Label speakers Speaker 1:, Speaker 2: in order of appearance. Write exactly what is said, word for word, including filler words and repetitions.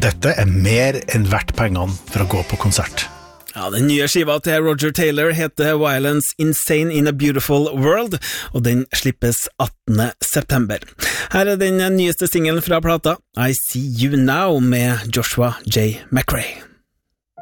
Speaker 1: dette er mer enn verdt pengene for å gå på konsert.
Speaker 2: Ja, den nye skiva til Roger Taylor heter Violence Insane in a Beautiful World, og den slippes attende september. Her er den nyeste singelen fra plata, I See You Now, med Joshua J. McRae.